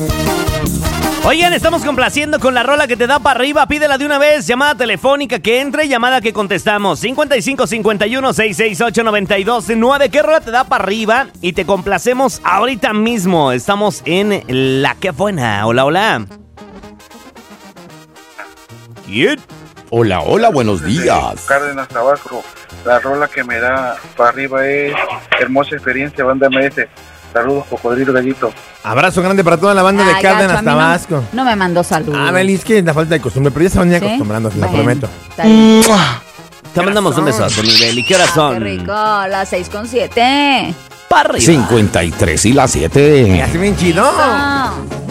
Oigan, estamos complaciendo con la rola que te da para arriba. Pídela de una vez. Llamada telefónica que entre, llamada que contestamos. 55 51 668 929. ¿Qué rola te da para arriba? Y te complacemos ahorita mismo. Estamos en La Que Buena. Hola, hola. ¿Quién? Hola, hola, buenos días. Cárdenas, Tabasco. La rola que me da para arriba es Hermosa Experiencia, banda MS. Saludos, Cocodrilo Gallito. Abrazo grande para toda la banda de Cárdenas, gacho, a mí Tabasco. No me mandó saludos. Meli, es que es la falta de costumbre, pero ya se van acostumbrando, se lo prometo. Está bien. Te mandamos un besote, mi Beli. ¿Qué horas son? Qué rico, las 6:07. Para arriba. 53 y las 7. Hace bien chido. Ah.